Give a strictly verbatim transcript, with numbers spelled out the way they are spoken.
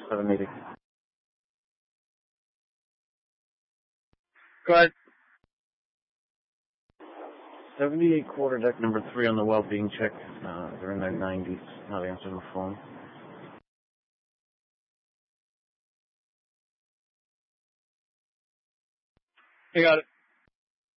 seven eighty. Go ahead. seventy-eight quarter deck number three on the well being checked. Uh, they're in their nineties. Not answering the phone. I got it.